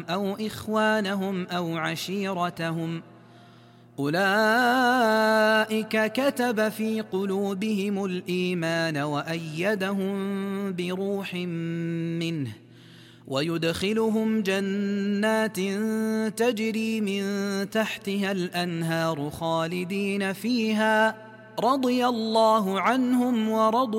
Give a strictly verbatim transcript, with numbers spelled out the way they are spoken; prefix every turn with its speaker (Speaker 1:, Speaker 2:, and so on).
Speaker 1: أو إخوانهم أو عشيرتهم، أولئك كتب في قلوبهم الإيمان وأيدهم بروح منه، ويدخلهم جنات تجري من تحتها الأنهار خالدين فيها، رضي الله عنهم ورضوا